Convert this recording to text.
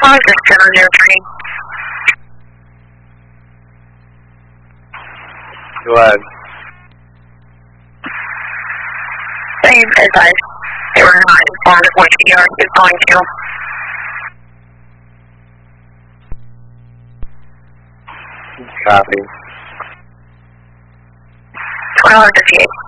is 703. Go ahead. Same advice. They were not informed of which ER he was going to. 'Copy. 2158.